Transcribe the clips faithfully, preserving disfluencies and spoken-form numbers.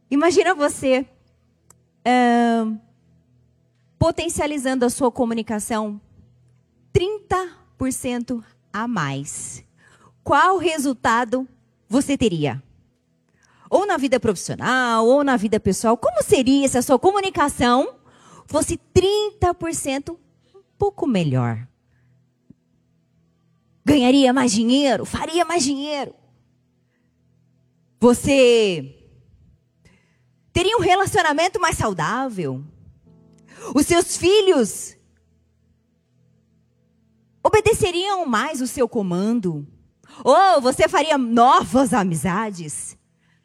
Imagina você uh, potencializando a sua comunicação trinta por cento a mais. Qual resultado você teria? Ou na vida profissional, ou na vida pessoal. Como seria se a sua comunicação fosse trinta por cento um pouco melhor? Ganharia mais dinheiro? Faria mais dinheiro? Você teria um relacionamento mais saudável? Os seus filhos obedeceriam mais o seu comando? Ou você faria novas amizades?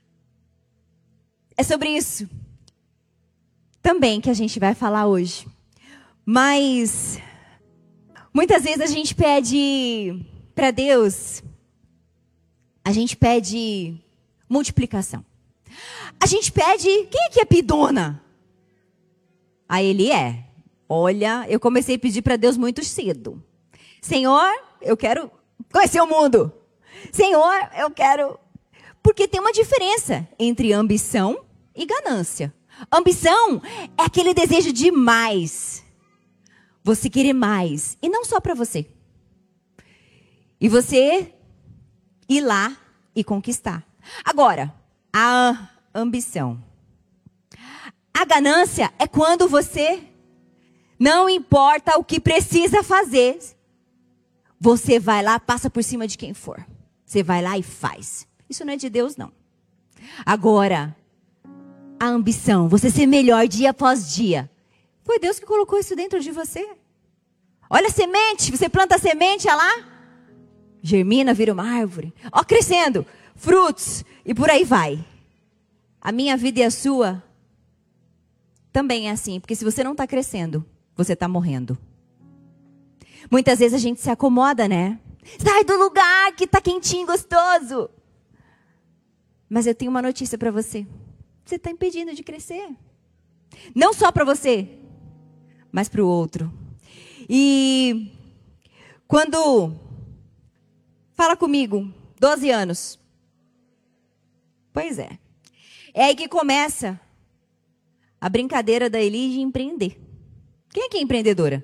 É sobre isso também que a gente vai falar hoje. Mas muitas vezes a gente pede para Deus, a gente pede multiplicação. A gente pede, quem é que é pidona? Aí ele é. Olha, eu comecei a pedir para Deus muito cedo. Senhor, eu quero conhecer o mundo. Senhor, eu quero... Porque tem uma diferença entre ambição e ganância. Ambição é aquele desejo de mais. Você querer mais. E não só para você. E você ir lá e conquistar. Agora, a ambição. A ganância é quando você não importa o que precisa fazer. Você vai lá, passa por cima de quem for. Você vai lá e faz. Isso não é de Deus, não. Agora, a ambição, você ser melhor dia após dia. Foi Deus que colocou isso dentro de você. Olha a semente, você planta a semente, olha lá. Germina, vira uma árvore. Ó, crescendo, frutos e por aí vai. A minha vida e a sua também é assim. Porque se você não está crescendo, você está morrendo. Muitas vezes a gente se acomoda, né? Sai do lugar que está quentinho, gostoso. Mas eu tenho uma notícia para você. Você está impedindo de crescer. Não só para você, mas para o outro. E quando... Fala comigo, doze anos. Pois é. É aí que começa a brincadeira da Eli de empreender. Quem é que é empreendedora?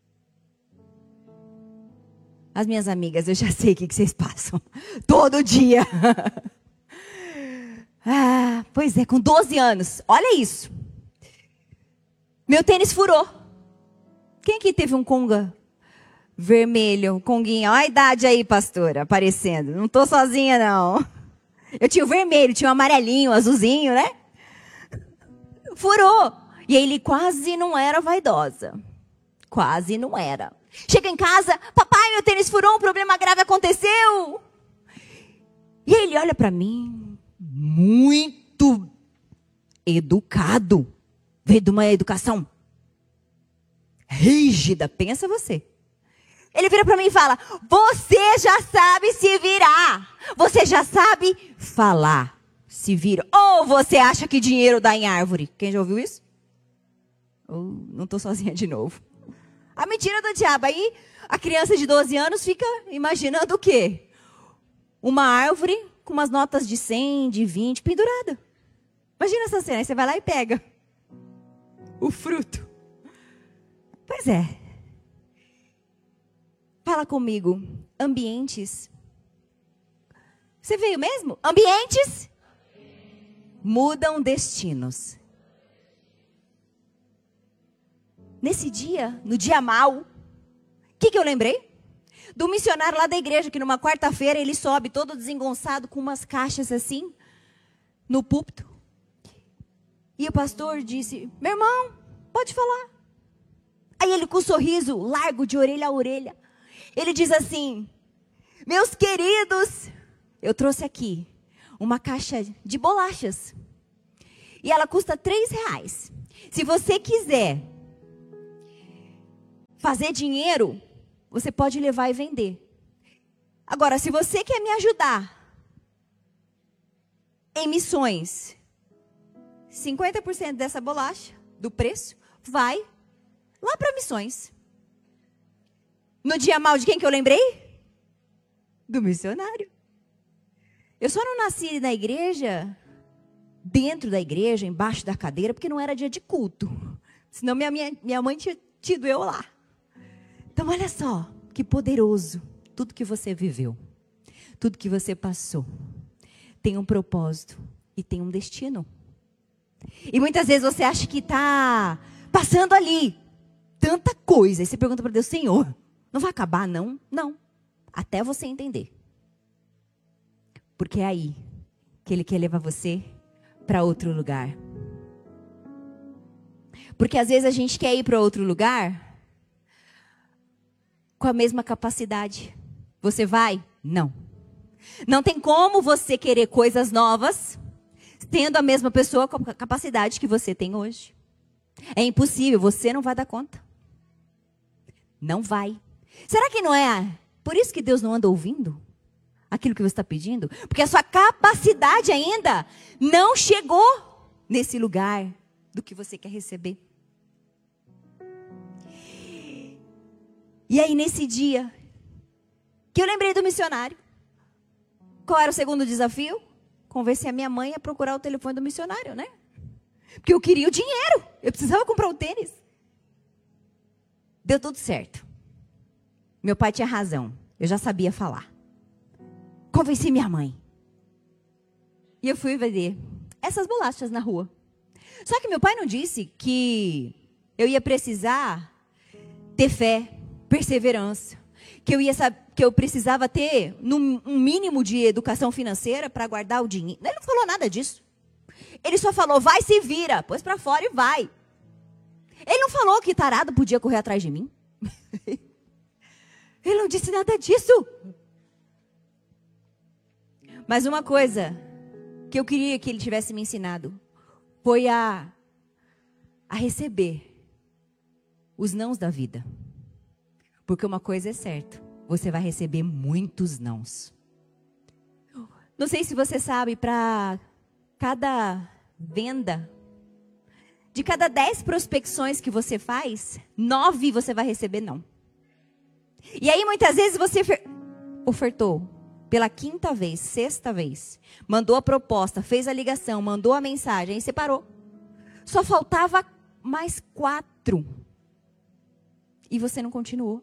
As minhas amigas, eu já sei o que vocês passam. Todo dia. Ah, pois é, com doze anos. Olha isso. Meu tênis furou. Quem aqui teve um conga vermelho, um conguinha? Olha a idade aí, pastora, aparecendo. Não tô sozinha, não. Eu tinha o vermelho, tinha o amarelinho, o azulzinho, né? Furou. E ele quase não era vaidosa. Quase não era. Chega em casa, papai, meu tênis furou, um problema grave aconteceu. E ele olha para mim, muito educado. Veio de uma educação rígida, pensa você. Ele vira para mim e fala, você já sabe se virar. Você já sabe falar, se vira. Ou você acha que dinheiro dá em árvore? Quem já ouviu isso? Oh, não estou sozinha de novo. A mentira do diabo. Aí a criança de doze anos fica imaginando o quê? Uma árvore com umas notas de cem, de vinte, pendurada. Imagina essa cena. Aí você vai lá e pega o fruto. Pois é. Fala comigo. Ambientes. Você veio mesmo? Ambientes mudam destinos. Nesse dia, no dia mau, o que, que eu lembrei? Do missionário lá da igreja, que numa quarta-feira ele sobe todo desengonçado com umas caixas assim, no púlpito. E o pastor disse, meu irmão, pode falar. Aí ele com um sorriso largo de orelha a orelha, ele diz assim, meus queridos, eu trouxe aqui uma caixa de bolachas. E ela custa três reais. Se você quiser fazer dinheiro, você pode levar e vender. Agora, se você quer me ajudar em missões, cinquenta por cento dessa bolacha, do preço, vai lá para missões. No dia mau de quem que eu lembrei? Do missionário. Eu só não nasci na igreja dentro da igreja, embaixo da cadeira, porque não era dia de culto. Senão minha, minha, minha mãe tinha tido eu lá. Então olha só, que poderoso. Tudo que você viveu, tudo que você passou, tem um propósito e tem um destino. E muitas vezes você acha que está passando ali tanta coisa. E você pergunta para Deus, Senhor, não vai acabar não? Não, até você entender. Porque é aí que Ele quer levar você para outro lugar. Porque às vezes a gente quer ir para outro lugar com a mesma capacidade. Você vai? Não. Não tem como você querer coisas novas tendo a mesma pessoa com a capacidade que você tem hoje. É impossível, você não vai dar conta. Não vai. Será que não é por isso que Deus não anda ouvindo aquilo que você está pedindo? Porque a sua capacidade ainda não chegou nesse lugar do que você quer receber. E aí nesse dia, que eu lembrei do missionário. Qual era o segundo desafio? Convencer a minha mãe a procurar o telefone do missionário, né? Porque eu queria o dinheiro. Eu precisava comprar o tênis. Deu tudo certo. Meu pai tinha razão. Eu já sabia falar. Convenci minha mãe. E eu fui vender essas bolachas na rua. Só que meu pai não disse que eu ia precisar ter fé, perseverança. Que eu, ia, que eu precisava ter num, um mínimo de educação financeira para guardar o dinheiro. Ele não falou nada disso. Ele só falou, vai, se vira, pôs para fora e vai. Ele não falou que tarado podia correr atrás de mim. Ele não disse nada disso. Mas uma coisa que eu queria que ele tivesse me ensinado foi a, a receber os nãos da vida. Porque uma coisa é certa, você vai receber muitos nãos. Não sei se você sabe, para cada venda, de cada dez prospecções que você faz, nove você vai receber não. E aí muitas vezes você ofertou pela quinta vez, sexta vez, mandou a proposta, fez a ligação, mandou a mensagem, aí você parou. Só faltava mais quatro. E você não continuou.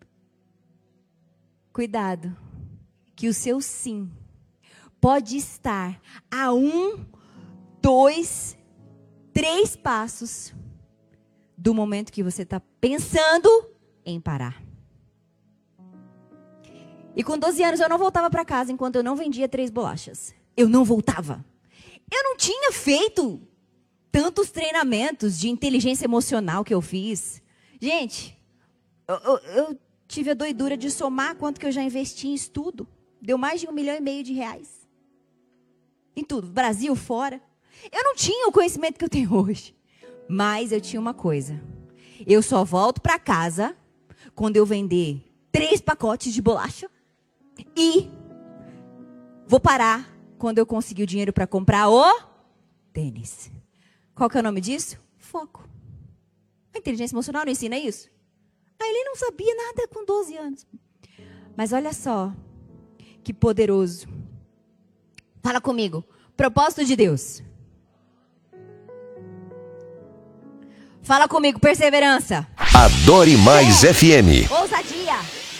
Cuidado, que o seu sim pode estar a um, dois, três passos do momento que você está pensando em parar. E com doze anos eu não voltava para casa enquanto eu não vendia três bolachas. Eu não voltava. Eu não tinha feito tantos treinamentos de inteligência emocional que eu fiz. Gente, eu... eu, eu tive a doidura de somar quanto que eu já investi em estudo. Deu mais de um milhão e meio de reais. Em tudo. Brasil, fora. Eu não tinha o conhecimento que eu tenho hoje. Mas eu tinha uma coisa. Eu só volto para casa quando eu vender três pacotes de bolacha. E vou parar quando eu conseguir o dinheiro para comprar o tênis. Qual que é o nome disso? Foco. A inteligência emocional não ensina isso? Ele não sabia nada com doze anos. Mas olha só, que poderoso. Fala comigo. Propósito de Deus. Fala comigo, perseverança. Adore Mais é. F M. Ousadia.